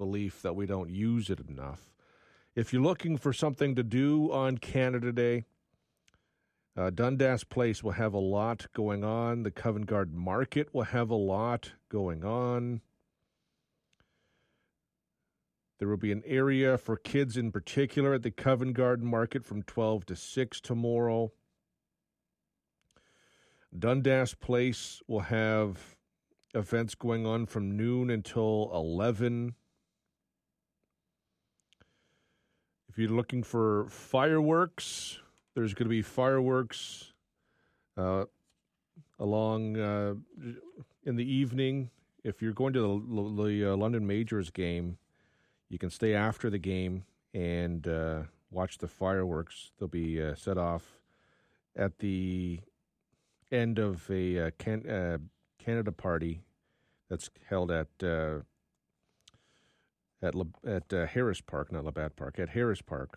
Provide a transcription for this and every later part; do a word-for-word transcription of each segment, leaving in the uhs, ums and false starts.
belief that we don't use it enough. If you're looking for something to do on Canada Day, uh, Dundas Place will have a lot going on. The Covent Garden Market will have a lot going on. There will be an area for kids in particular at the Covent Garden Market from twelve to six tomorrow. Dundas Place will have events going on from noon until eleven. If you're looking for fireworks, there's going to be fireworks uh, along uh, in the evening. If you're going to the, the uh, London Majors game, you can stay after the game and uh, watch the fireworks. They'll be uh, set off at the end of a uh, can, uh, Canada party that's held at uh, at Le, at uh, Harris Park, not Labatt Park, at Harris Park.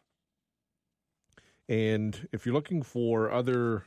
And if you're looking for other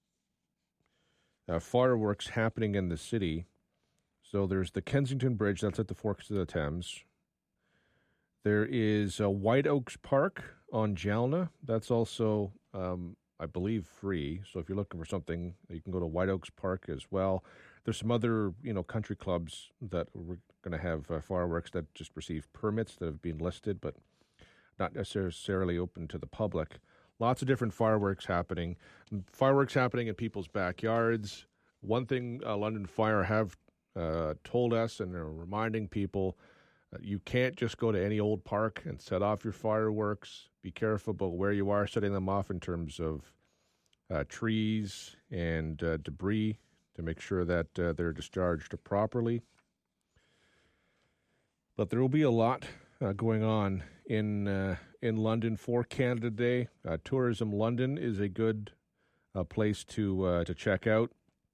uh, fireworks happening in the city, so there's the Kensington Bridge, that's at the Forks of the Thames. There is uh, White Oaks Park on Jalna. That's also, um, I believe, free. So if you're looking for something, you can go to White Oaks Park as well. There's some other, you know, country clubs that we're going to have uh, fireworks that just received permits that have been listed, but not necessarily open to the public. Lots of different fireworks happening. Fireworks happening in people's backyards. One thing uh, London Fire have uh, told us, and they're reminding people, you can't just go to any old park and set off your fireworks. Be careful about where you are setting them off in terms of uh, trees and uh, debris to make sure that uh, they're discharged properly. But there will be a lot uh, going on in uh, in London for Canada Day. Uh, Tourism London is a good uh, place to uh, to check out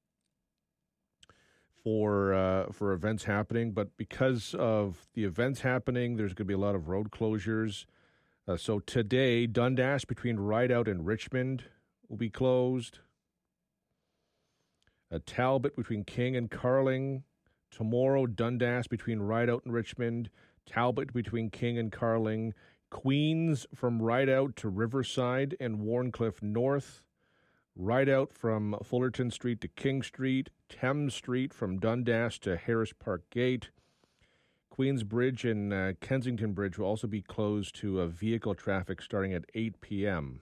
for uh, for events happening, but because of the events happening, there's going to be a lot of road closures. Uh, so today, Dundas between Rideout and Richmond will be closed. Uh, Talbot between King and Carling. Tomorrow, Dundas between Rideout and Richmond. Talbot between King and Carling. Queens from Rideout to Riverside and Warncliffe North. Rideout from Fullerton Street to King Street, Thames Street from Dundas to Harris Park Gate. Queens Bridge and uh, Kensington Bridge will also be closed to uh, vehicle traffic starting at eight p.m.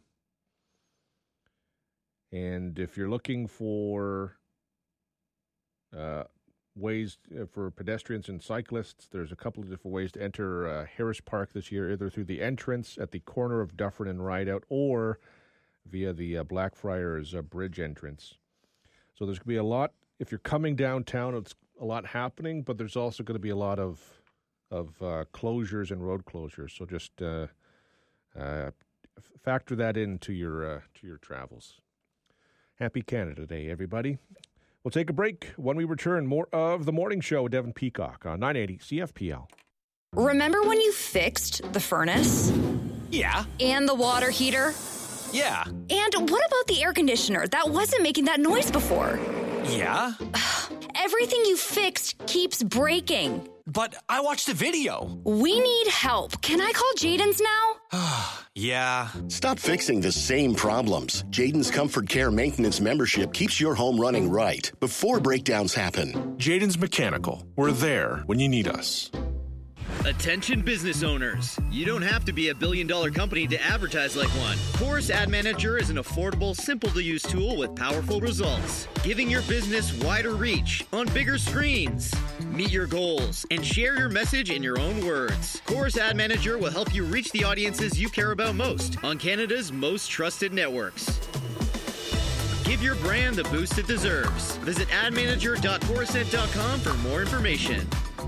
And if you're looking for uh, ways for pedestrians and cyclists, there's a couple of different ways to enter uh, Harris Park this year, either through the entrance at the corner of Dufferin and Rideout or via the uh, Blackfriars uh, Bridge entrance. So there's going to be a lot. If you're coming downtown, it's a lot happening, but there's also going to be a lot of of uh, closures and road closures. So just uh, uh, factor that into your uh, to your travels. Happy Canada Day, everybody. We'll take a break. When we return, more of The Morning Show with Devin Peacock on nine eighty C F P L. Remember when you fixed the furnace? Yeah. And the water heater? Yeah. And what about the air conditioner that wasn't making that noise before? Yeah. Everything you fixed keeps breaking. But I watched a video. We need help. Can I call Jaden's now? Yeah. Stop fixing the same problems. Jaden's Comfort Care Maintenance membership keeps your home running right before breakdowns happen. Jaden's Mechanical. We're there when you need us. Attention business owners. You don't have to be a billion dollar company to advertise like one. Chorus Ad Manager is an affordable, simple to use tool with powerful results, giving your business wider reach on bigger screens. Meet your goals and share your message in your own words. Chorus Ad Manager will help you reach the audiences you care about most on Canada's most trusted networks. Give your brand the boost it deserves. Visit ad manager dot chorusnet dot com for more information.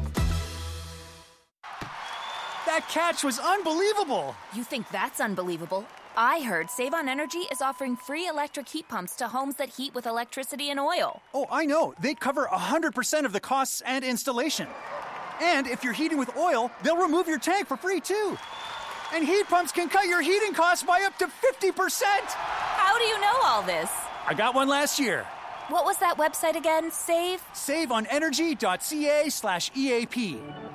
That catch was unbelievable! You think that's unbelievable? I heard Save On Energy is offering free electric heat pumps to homes that heat with electricity and oil. Oh, I know. They cover one hundred percent of the costs and installation. And if you're heating with oil, they'll remove your tank for free, too. And heat pumps can cut your heating costs by up to fifty percent! How do you know all this? I got one last year. What was that website again? Save? save on energy dot c a slash E A P.